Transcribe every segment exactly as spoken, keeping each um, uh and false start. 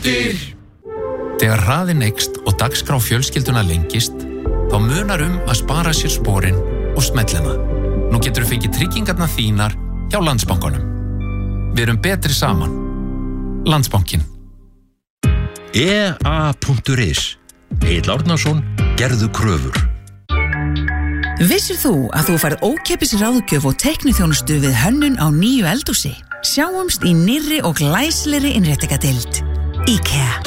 Ódýr! Þegar hraðinn eykst og dagskrá fjölskylduna lengist, þá munar um að spara sér sporin og smellina. Nú getur þú fengið tryggingarnar þínar hjá Landsbankanum. Við erum betri saman. Landsbankinn. e a punktur is Egill Árnason, gerðu kröfur. Vissir þú að þú færð ókeypis ráðgjöf og teikniþjónustu við hönnun á nýju eldhúsi? Sjáumst í nýrri og glæsilegri innréttingadeild. IKEA.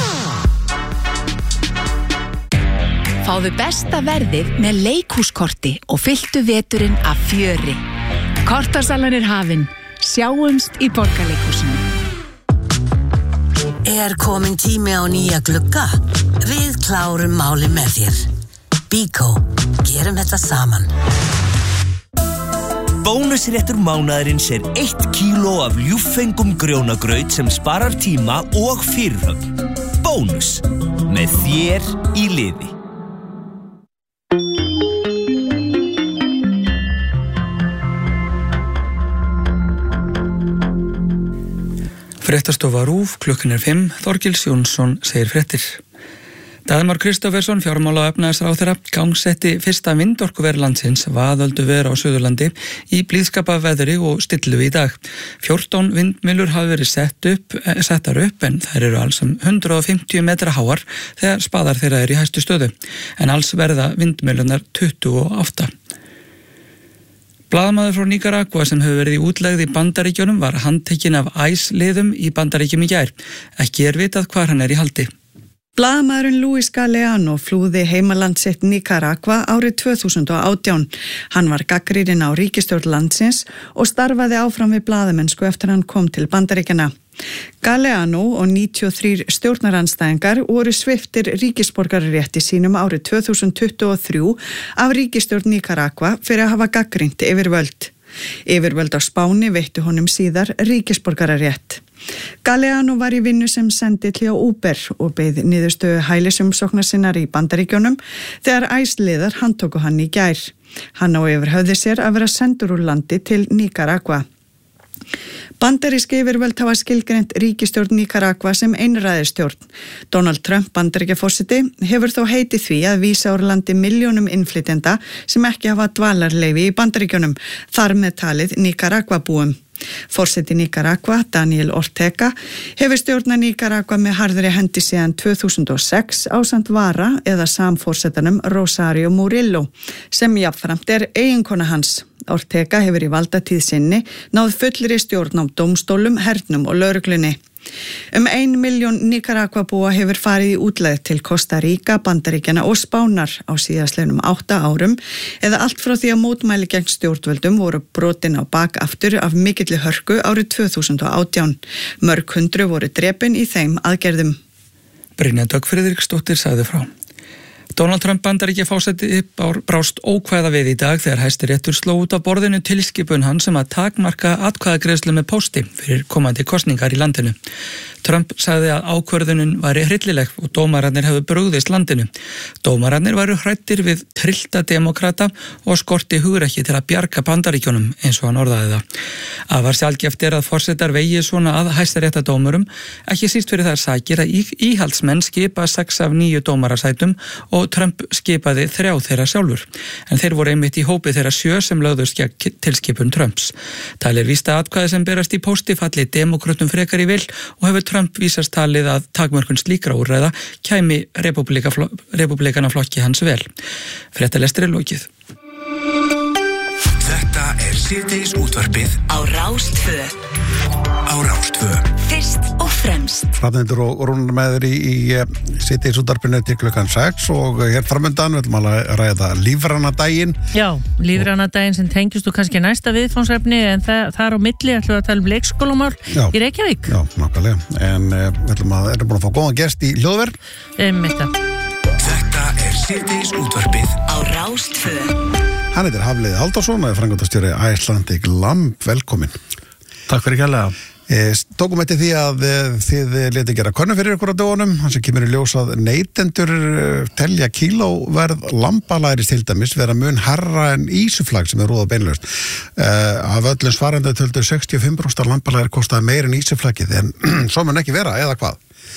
Fáðu besta verðið með leikhúskorti og fylltu veturinn af fjöri. Kortasalan er hafin. Sjáumst í Borgarleikhúsinu. Er komin tími á nýja glugga? Við klárum máli með þér. Bíkó, gerum þetta saman. Bónusréttur mánaðarins er eitt kíló af ljúffengum grjónagraut sem sparar tíma og fyrirhöfn. Bónus, með þér í liði. Fréttastofa RÚV, klukkan er fimm, Þorgils Jónsson segir fréttir. Dagmar Kristófersson, fjármála- og efnahagsráðherra, gangsetti fyrsta vindorkuver landsins, Vaðölduver á Suðurlandi, í blíðskapaveðri og stillu í dag. fjórtán vindmyllur hafa verið sett upp, settar upp en þær eru alls um hundrað og fimmtíu metra háar þegar spaðar þeirra er í hæstu stöðu, en alls verða vindmyllunar tuttugu og átta. Blaðamaður frá Nicaragua sem hefur verið í útlegð í Bandaríkjunum var handtekinn af æsliðum í Bandaríkjum í gær. Ekki er vitað hvar hann er í haldi. Blaðamaðurinn Luis Galeano flúði heimaland sitt Nicaragua árið tvö þúsund og átján. Hann var gagnrýninn á ríkisstjórn landsins og starfaði áfram við blaðamennsku eftir hann kom til Bandaríkjanna. Galeano og níutíu og þrír stjórnarandstæðingar voru sviptir ríkisborgararétti sínum árið tvö þúsund tuttugu og þrjú af ríkisstjórn Nicaragua fyrir að hafa gagnrýnt yfirvöld. Yfirvöld á Spáni veittu honum síðar ríkisborgararétt. Galeano var í vinnu sem sendill hjá Uber og beið niðurstöðu hælisumsóknar sinnar í Bandaríkjunum þegar æsliðar handtóku hann í gær. Hann á yfir höfði sér að vera sendur úr landi til Nicaragua. Bandarísk yfirvöld hafa skilgreint ríkisstjórn Nicaragua sem einræðisstjórn. Donald Trump, Bandaríkjaforseti, hefur þó heitið því að vísa úr landi milljónum innflytjenda sem ekki hafa dvalarleyfi í Bandaríkjunum, þar með talið Nicaragua búum. Forseti Nicaragua, Daniel Ortega, hefur stjórnað Nicaragua með harðri hendi síðan tvö þúsund og sex ásamt vara eða samforsetanum Rosario Murillo, sem jafnframt er eiginkona hans. Ortega hefur í valdatíð sinni náð fullri stjórn á dómstólum, hernum og lögreglunni. Um ein milljón Nicaragua búa hefur farið í útlegð til Costa Rica, Bandaríkjanna og Spánar á síðastliðnum átta árum eða allt frá því að mótmæli gegn stjórnvöldum voru brotin á bak aftur af mikilli hörku árið tvö þúsund og átján. Mörg hundru voru drepin í þeim aðgerðum. Brynja Dögg Friðriksdóttir sagði frá. Donald Trump Bandaríkjaforseti brást ókvæða við í dag þegar Hæstiréttur sló út af borðinu tilskipun hans sem að takmarka atkvæðagreiðslu með pósti fyrir komandi kosningar í landinu. Trump sagði að ákvörðunin væri hryllileg og dómararnir hefðu brugðist landinu. Dómararnir væru hræddir við trillta demokrata og skorti hugrekki til að bjarga Bandaríkjunum, eins og hann orðaði það. Afar sjaldgæft er að forsetar vegi svona að hæstaréttardómurum, ekki síst fyrir þær sakir að íhaldsmenn skipa sex af níu dómarasætum og Trump skipaði þrjá þeirra sjálfur. En þeir voru einmitt í hópi þeirra sjö sem lögðust gegn tilskipun Trumps. Talir víst að atkvæði sem berast í pósti falli demókrötum frekar í vil og hefur Trump vísast talið að takmörkun slíkra úrræða kæmi repúblikanaflokki hans vel. Fréttalestur er lokið. Þetta er síðdegis útvarpið á Rás tvö. Á Rás tvö. Fyrst og fremst. Hrafnhildur og Rúnar með þér í, í síðdegis útvarpinu til klukkan sex og hér framöndan við ætlum að ræða lífránadaginn. Já, lífránadaginn sem tengjast þú kannski næsta viðfangsefni en það, það er á milli ætlum við að tala um leikskólamál í Reykjavík. Já, nákvæmlega. En uh, við ætlum að erum búin að fá góðan gest í hljóðver. Um þetta. Þetta er síðdegis útvarpið á Rás tvö. Hann heitir Hafliði Halldórsson og er framkvæmdastjóri Icelandic Lamb. Velkomin. Takk fyrir kærlega. E, tókum eftir því að e, þið leti gera könnun fyrir ykkur á dögunum, hann sem kemur í ljós að neytendur e, telja kílóverð lambalæris til dæmis vera mun herra en ísuflag sem er rúða beinlaust. E, af öllum svarenda töldu sextíu og fimm prósent lambalæri kostaði meir en ísuflagið, en svo mun ekki vera, eða hvað?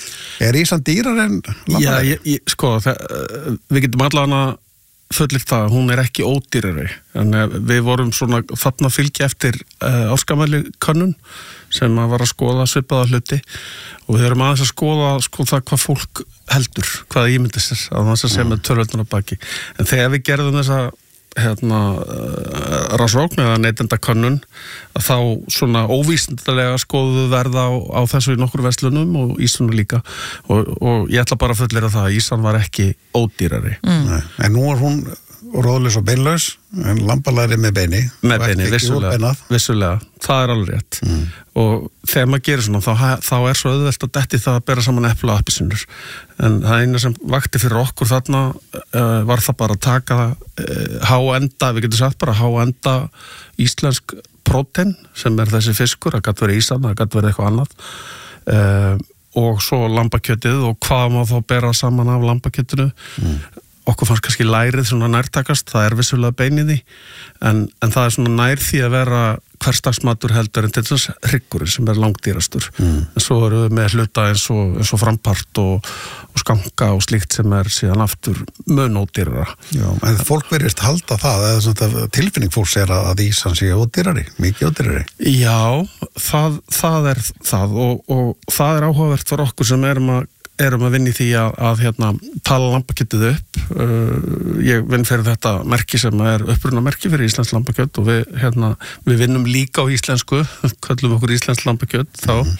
Er ísan dýrar en lambalæri? Já, ég, ég, sko, það, við getum allavega fullir það, hún er ekki ódýrari. En við vorum svona þarna fylgja eftir uh, áskamæli könnun sem að var að skoða svipaða hluti og við erum aðeins að skoða sko, það hvað fólk heldur, hvað ímyndir sér að það sem með tölvölduna baki. En þegar við gerðum þessa hérna, uh, rannsókn eða neytendakönnun að þá svona óvísindarlega skoðuðu verða á, á þessu í nokkur verslunum og ísunu líka og, og ég ætla bara að fullera það að ísan var ekki ódýrari. Mm. En nú er hún róðlaus og beinlaus en lambalæri með beini með beini, vissulega, vissulega það er alveg rétt mm. og þegar maður gerir svona þá, þá er svo auðvelt að detti það að bera saman epli og appelsínur en það eina sem vakti fyrir okkur þarna uh, var það bara að taka uh, háenda, við getum sagt bara háenda íslensk prótein sem er þessi fiskur, það gæti verið ísan það gæti verið eitthvað annað uh, og svo lambakjötið og hvað má þá bera saman af lambakjötinu mm. okkur fannst kannski lærið svona nærtakast, það er vissulega beinið í, en, en það er svona nær því að vera hversdagsmatur heldur en til þess hryggurinn sem er langdýrastur. Mm. En svo eru við með hluta eins og, eins og frampart og, og skanka og slíkt sem er síðan aftur mun ódýrara. Já, en fólk verðist halda það, eða svona tilfinning fólks er að, að ísan sé ódýrari, mikið ódýrari. Já, það, það er það og, og það er áhugavert fyrir okkur sem erum að erum að vinna í því að, að hérna, tala lambakjötið upp. Uh, ég vinn fyrir þetta merki sem er upprunamerki fyrir íslensk lambakjött og við, hérna, við vinnum líka á íslensku, kallum okkur íslensk lambakjött þá mm.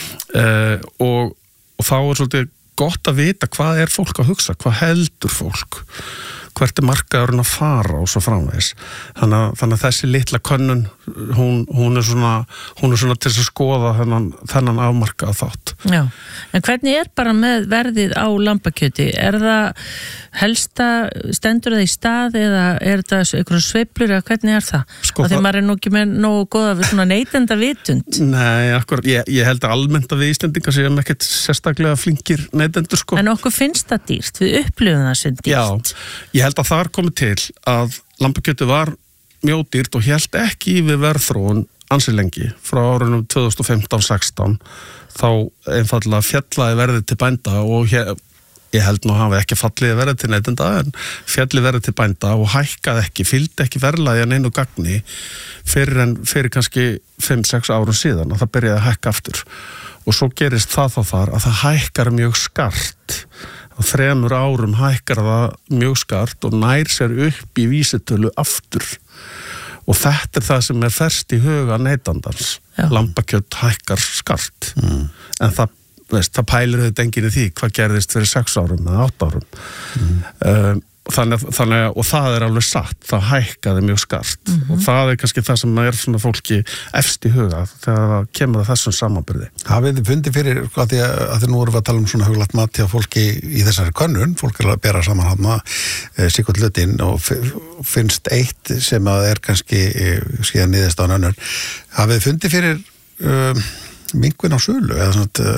uh, og, og þá er svolítið gott að vita hvað er fólk að hugsa, hvað heldur fólk, hvert er markaðurinn að fara og svo framvegis. Þannig að, þannig að þessi litla könnun, hún, hún, er svona, hún er svona til að skoða þennan, þennan afmarkaða þátt. Já, en hvernig er bara með verðið á lambakjöti? Er það helsta, stendur það í stað eða er það einhverjum sveiflur eða hvernig er það? Sko, því maður er nú ekki með nógu góða við svona neytenda vitund. Nei, akkur, ég, ég held að almennt að við Íslendingar séum ekkert sérstaklega flinkir neytendur sko. En okkur finnst það dýrt, við upplifum það sem dýrt. Já, ég held að það er komið til að lambakjötið var mjög dýrt og held ekki við verðþróun ansi lengi frá árunum tvö þúsund og fimmtán sextán þá einfallega fjallaði verðið til bænda og hér, ég held nú hafi ekki fallið verðið til neytenda en fjalli verðið til bænda og hækkaði ekki, fylgdi ekki verðlaði en einu gagni fyrir, en, fyrir kannski fimm sex árum síðan að það byrjaði að hækka aftur og svo gerist það þá þar að það hækkar mjög skart á þremur árum hækkar það mjög skart og nær sér upp í vísitölu aftur og þetta er það sem er ferst í huga neytandans. Lambakjött hækkar skart mm. en það, veist, það pælir þetta enginn í því hvað gerðist fyrir sex árum eða átta árum mm. um, Þannig, þannig, og það er alveg satt, það hækkaði mjög skart mm-hmm. og það er kannski það sem er svona fólki efst í huga þegar það kemur að þessum samanbyrði. Hafið þið fundið fyrir, að því að, að þið nú erum við að tala um svona huglætt mat hjá fólki í þessari könnun, fólk er að bera saman hana e, sikkert hlutin og finnst eitt sem að er kannski e, síðan niðurst á önnur. Hafið þið fundið fyrir um, minkun á sölu eða svona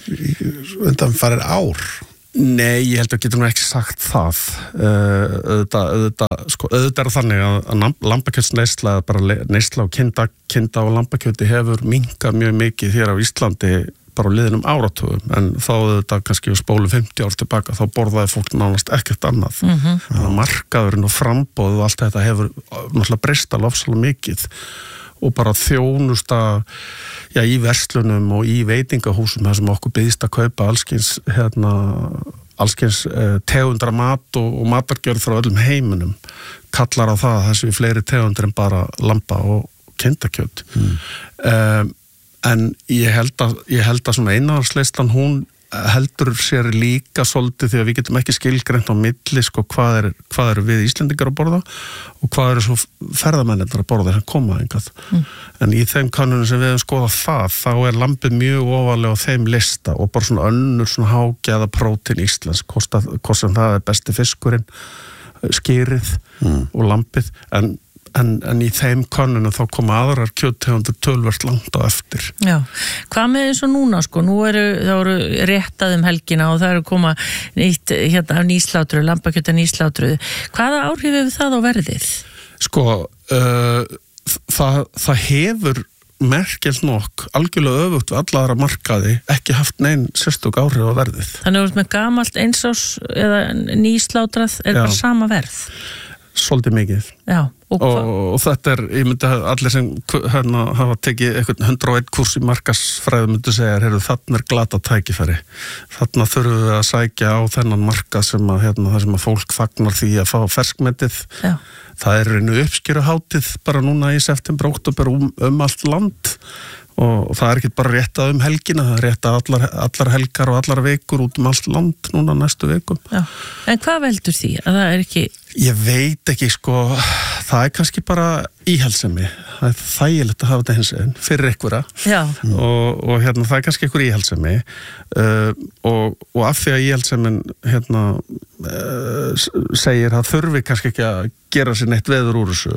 uh, undan farir ár? Nei, ég held að getum ekki sagt það. Uh, auðvitað, auðvitað, sko, auðvitað er þannig að, að lambakjötsneysla, bara neysla á kinda, kinda og lambakjöti hefur minnkað mjög mikið hér á Íslandi bara á liðnum áratugum, en þá auðvitað kannski við spólum fimmtíu ár tilbaka, þá borðaði fólk nánast ekkert annað. Mm-hmm. Þannig að markaðurinn og framboð og allt þetta hefur náttúrulega breyst alveg ofsalega mikið og bara þjónusta já, í verslunum og í veitingahúsum þar sem okkur byggðist að kaupa allskyns, hérna, allskyns eh, tegundra mat og, og matargjörð frá öllum heiminum kallar á það að þessi fleiri tegundur en bara lamba og kindakjöt. Mm. Um, en ég held að, ég held að svona einaðarsleistan hún heldur sér líka svolítið því að við getum ekki skilgreint á milli sko hvað er, hvað eru við Íslendingar að borða og hvað eru svo ferðamennir að borða sem koma engað. Mm. En í þeim kannunum sem við hefum skoðað það, þá er lambið mjög ofalega á þeim lista og bara svona önnur svona hágæða prótín íslensk, hvort sem það er besti fiskurinn, skýrið mm. og lambið, en En, en í þeim kannunum þá koma aðrar kjöttegundur tölvert langt á eftir. Já, hvað með eins og núna sko, nú eru, þá eru réttað um helgina og það eru koma nýtt hérna af nýslátru, lambakjöta nýslátru. Hvaða áhrif hefur það á verðið? Sko, uh, það, það hefur merkjalt nokk algjörlega öfugt við alla aðra markaði ekki haft neinn sérstök áhrif á verðið. Þannig að þú ert með gamalt einsás eða nýslátrað er bara sama verð? Svolítið mikið. Já. Og, og, og þetta er, ég myndi að allir sem hérna hafa tekið eitthvað hundrað og einn kurs í markaðsfræði myndi segja, heyrðu, þarna er glata tækifæri. Þarna þurfum við að sækja á þennan markað sem að, hérna, það sem að fólk fagnar því að fá ferskmetið. Já. Það er einu uppskeruhátíð bara núna í september, október um, um allt land og, og það er ekki bara réttað um helgina, það er réttað allar, allar helgar og allar vikur út um allt land núna næstu vikum. Já. En hvað veldur því að það er ekki... Ég veit ekki, sko, það er kannski bara íhaldssemi. Það er þægilegt að hafa þetta hins einn fyrir einhverja og, og hérna, það er kannski einhver íhaldssemi uh, og, og af því að íhaldssemi hérna, uh, segir að þurfi kannski ekki að gera sér neitt veður úr þessu,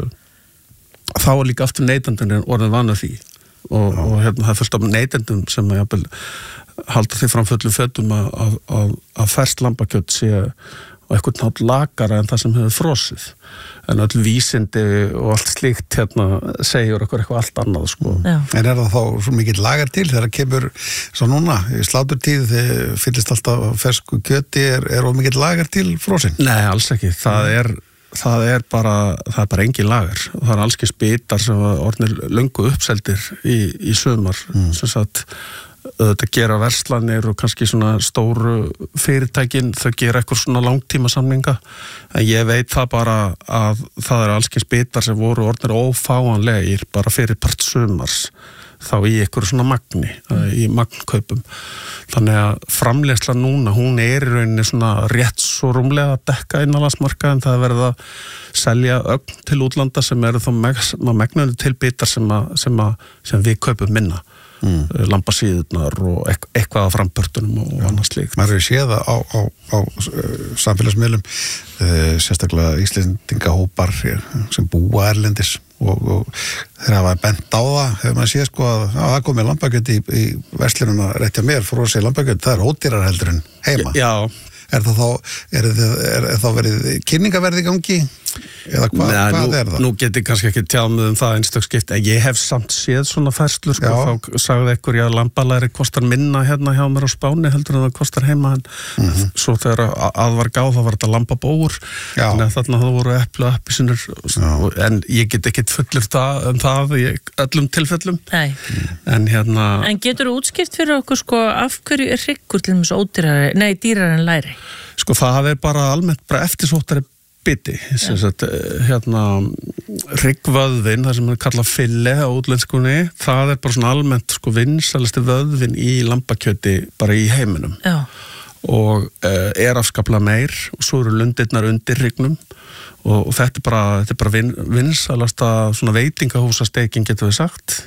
þá er líka aftur neytendunir orðin vana því og, og hérna, það er fullt af neytendum sem að jafnvel halda því fram fullum fötum að, að, að, að ferskt lambakjöt sé og eitthvað nátt lakara en það sem hefur frosið. En öll vísindi og allt slíkt hérna segjur okkur eitthvað allt annað, sko. Já. En er það þá svo mikið lagar til þegar það kemur svo núna í sláturtíð þegar fyllist alltaf fersku kjöti er, er of mikið lagar til frosin? Nei, alls ekki. Það er, það er bara, það er bara engin lagar. Það er allski bitar sem orðnir löngu uppseldir í, í sumar, mm. sem sagt þetta gera verslanir og kannski svona stóru fyrirtækin, þau gera eitthvað svona langtíma samninga, en ég veit það bara að það eru allskins bitar sem voru orðnir ófáanlegir bara fyrir part sumars þá í eitthvað svona magni, mm. í magnkaupum. Þannig að framleiðsla núna, hún er í rauninni svona rétt svo rúmlega að dekka innanlandsmarka en það verða að selja ögn til útlanda sem eru þá megnunni til bitar sem, að, sem, að, sem við kaupum minna. Mm. Lambasíðurnar og eit- eitthvað af frambörtunum og Já. Annars slíkt. Maður hefur séð það á, á, á samfélagsmiðlum uh, sérstaklega íslendingahópar sem búa erlendis og, og þeir hafa bent á það hefur maður séð sko að það komið lambakjöt í, í verslununa rétt hjá mér frosið lambakjöt, það er ódýrar heldur en heima. Já. Er það þá, er það, er, er þá verið kynningaverð í gangi? Eða hva, Nei, hvað nú, er það? Nú get ég kannski ekki tjáð með um það einstak skipt, en ég hef samt séð svona færslur, sko, þá sagði ekkur ég að lambalæri kostar minna hérna hjá mér á Spáni heldur en það kostar heima, en mm-hmm. svo þegar að var gáð þá var þetta lambabóur, en þarna þá voru eplu og appelsínur, en ég get ekki fullur það um það í öllum tilfellum. Nei. En hérna... En getur þú útskipt fyrir okkur, sko, af hverju er hryggur til þess ódýrari, nei, dýrari en læri? Sko, það er bara almennt bara eftirsóttari biti, sem sagt, hérna hryggvöðvin, það sem er kallað fille á útlenskunni, það er bara svona almennt sko vinsælasti vöðvin í lambakjöti bara í heiminum. Já. Og uh, er afskaplega meir og svo eru lundirnar undir hryggnum og, og þetta er bara, þetta er bara vin, vinsælasta svona veitingahúsastekin getur við sagt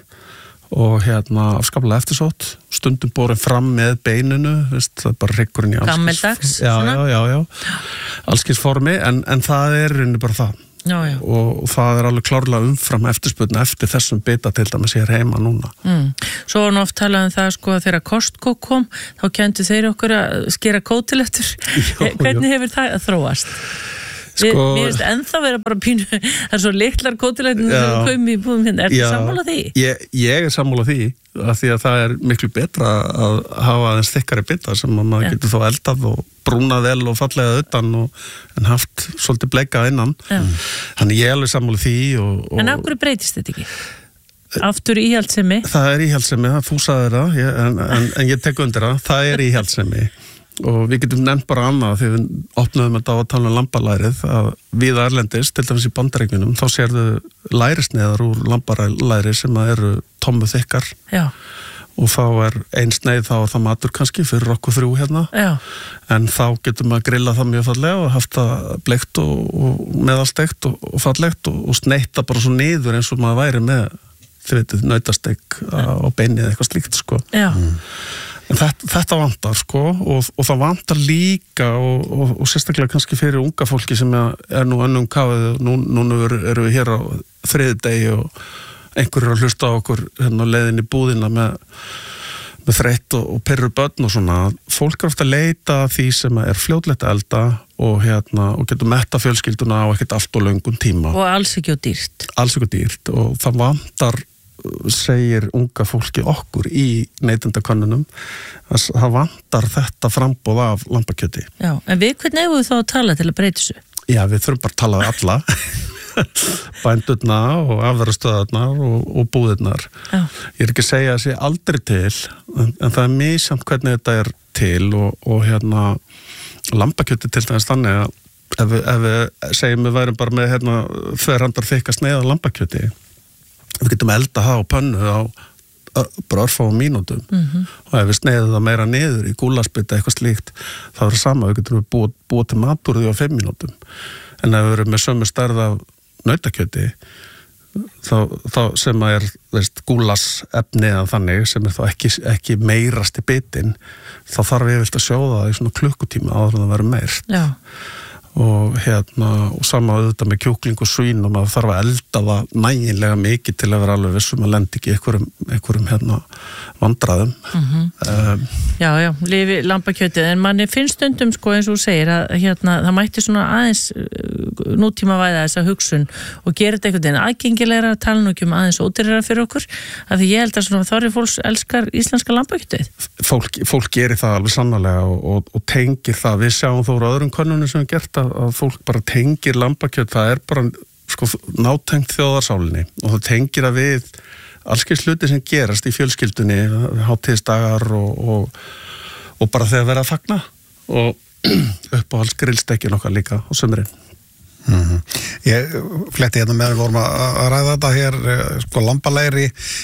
og hérna afskaplega eftirsótt, stundum borin fram með beininu, veist, það er bara hryggurinn í gammeldags, já, já, já, já, allskins formi, en, en það er rauninni bara það. Já, já. Og, og það er alveg klárlega umfram eftirspurn eftir þessum bita til dæmis hér heima núna. Mm. Svo var nú oft talað um það sko að þegar Costco kom, þá kendu þeir okkur að skera kótilettur. Hvernig hefur það þróast? Sko, mér finnst ennþá vera bara pínu, það er svo litlar kótilettur sem við komum í búðum hérna. Er það sammála því? Ég, ég er sammála því, af því að það er miklu betra að hafa aðeins þykkari bita sem maður já. Getur þá eldað og brúnað vel og fallega utan og, en haft svolítið bleikað innan. Já. Þannig ég er alveg sammála því. Og, og en af hverju breytist þetta ekki? Aftur íhaldssemi? Það er íhaldssemi, það þú sagðir það, ég, en, en, en ég tek undir það, það er íhaldssemi. Og við getum nefnt bara annað þegar við opnaðum þetta á að tala um lambalærið að við erlendis, til dæmis í Bandaríkjunum þá sérðu lærisneiðar úr lambalæri sem eru tommu þykkar. Já. Og þá er ein sneið, þá er það matur kannski fyrir okkur þrjú hérna. Já. En þá getum við að grilla það mjög fallega og haft það bleikt og, og meðalsteikt og, og fallegt og, og sneitta bara svo niður eins og maður væri með, þið veitir, nautastek á beinið eitthvað slíkt, sko. Já. Mm. En þetta, þetta vantar sko og, og það vantar líka og, og, og sérstaklega kannski fyrir unga fólki sem er, er nú önnum kafið, nú, núna eru er við hér á þriðjudegi og einhverjur að hlusta á okkur hérna leiðin í búðina með, með þreytt og, og perru börn og svona. Fólk er ofta að leita því sem er fljótlegt að elda og, hérna, og getur metta fjölskylduna á ekkert allt og löngum tíma. Og alls ekki á dýrt. Alls ekki á dýrt og það vantar segir unga fólki okkur í neytendakönnunum að það vantar þetta framboð af lambakjöti. Já, en við hvernig hefur þá að tala til að breyta þessu? Já, við þurfum bara að tala við alla bændurna og afverðastöðarnar og, og búðirnar. Já. Ég er ekki að segja að sé aldrei til en, en það er misjafnt hvernig þetta er til og, og hérna lambakjöti til dæmis þannig að ef við, ef við segjum við værum bara með hérna þverhandar þykka sneiða lambakjöti við getum elda það á pönnu á bara örfáum mínútum mm-hmm. og ef við sneiðum það meira niður í gúllasbita eitthvað slíkt þá er það sama, við getum búið, búið til mat úr því á fimm mínútum en ef við erum með sömu stærð af nautakjöti þá, þá sem að er veist, gúllasefni eða þannig sem er þá ekki, ekki meirasti bitin þá þarf ég vilt að sjóða það í svona klukkutíma áður en það verður meir. Já. Og hérna, og sama auðvitað með kjúkling og svín og maður þarf að elda það nægilega mikið til að vera alveg vissum að lenda ekki einhverjum, einhverjum hérna vandræðum. Mm-hmm. um, já, já, lifi lambakjötið, en manni finnst stundum sko eins og þú segir að hérna, það mætti svona aðeins nútíma væða þessa hugsun og gera þetta einhvern veginn aðgengilegra að tala nú ekki um aðeins ódýrara fyrir okkur, af því ég held að svona þorri fólks elskar íslenska lambakjötið. Fólk, fólk gerir það alveg sannarlega og, og, og tengir það, við sjáum þó úr öðrum könnunum sem við gert að að fólk bara tengir lambakjöt, það er bara sko, nátengt þjóðarsálinni og það tengir að við allskeins hluti sem gerast í fjölskyldunni, hátíðisdagar og, og, og bara þegar verða að fagna og upp á alls grillstekkin okkar líka á sömurinn. Mm-hmm. Ég fletti hérna með við vorum að ræða þetta hér sko lambalæri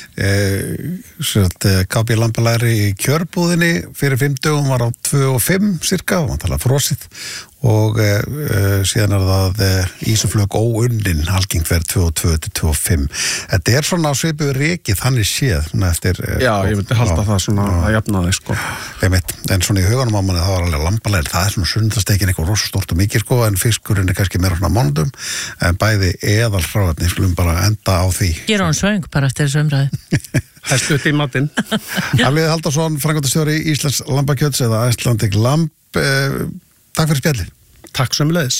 eh, K B lambalæri í kjörbúðinni fyrir fimm dögum var á tvö og fimm cirka, og hann talaði frosið og eh, síðan er það eh, ísuflög óunnin algeng verð tvö og tvö til tvö og fimm. Þetta er svona svipuð rekið þannig séð eftir, eh, Já, ég myndi halda á, það svona á, að jafna þig sko. Einmitt, en svona í huganum á manni það var alveg lambalæri, það er svona sundastekin eitthvað rosa stórt og mikið sko, en fiskurinn er kannski meira svona mánudum, en bæði eðal hráefni, skulum bara enda á því. Gera hún svöng bara eftir þessu umræði. Það er stutt í matinn. Hafliði Halldórsson, framkvæmdastjóri Íslands lambakjöts eða Icelandic Lamb, eh, takk fyrir spjallið. Takk sömuleiðis.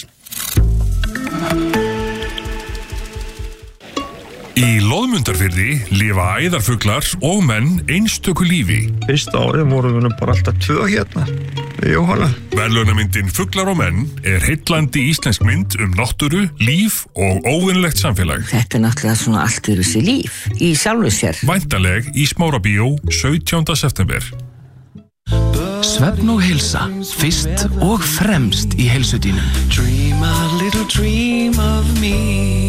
Í Loðmundarfirði lifa æðarfuglar og menn einstöku lífi. Fyrsta árið vorum við bara alltaf tvö hérna, við Jóhanna. Verðlaunamyndin Fuglar og menn er heillandi íslensk mynd um náttúru, líf og óvinnlegt samfélag. Þetta er náttúrulega svona allt fyrir sig líf, í sjálfu sér. Væntanleg í Smárabíó sautjánda september. Svefn og heilsa, fyrst og fremst í heilsudínum. Dream a little dream of me.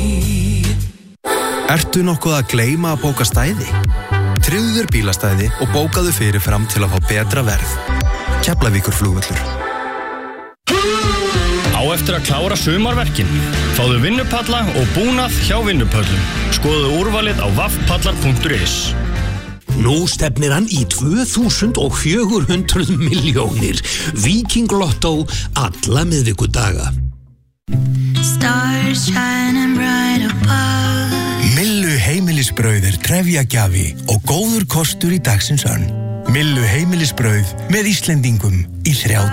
Ertu nokkuð að gleyma að bóka stæði? Tryggðu þér bílastæði og bókaðu fyrir fram til að fá betra verð. Keflavíkurflugvöllur. Á eftir að klára sumarverkin. Fáðu vinnupalla og búnað hjá vinnupöllum. Skoðu úrvalið á vaffpallar punktur is. Nú stefnir hann í tvö þúsund og fjögur hundruð milljónir. Viking Lotto alla miðvikudaga. Stars shining bright above. Millu heimilisbrauð er trefjagjafi og góður kostur í dagsins önn. Millu heimilisbrauð með Íslendingum í þrjá